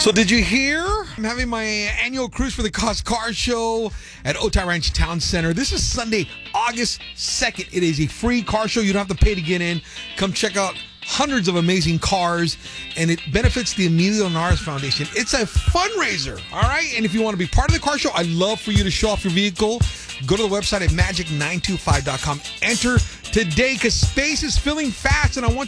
So did you hear? I'm having my annual cruise for the Cost Car Show at Otay Ranch Town Center. This is Sunday, August 2nd. It is a free car show. You don't have to pay to get in. Come check out hundreds of amazing cars, and it benefits the Emilio Linares Foundation. It's a fundraiser, all right? And if you want to be part of the car show, I'd love for you to show off your vehicle. Go to the website at magic925.com. Enter today because space is filling fast, and I want